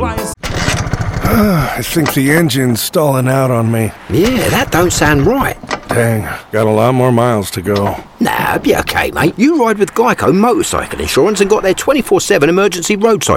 flying. I think the engine's stalling out on me. Yeah, that don't sound right. Dang, got a lot more miles to go. Nah, be okay, mate. You ride with Geico Motorcycle Insurance and got their 24/7 emergency roadside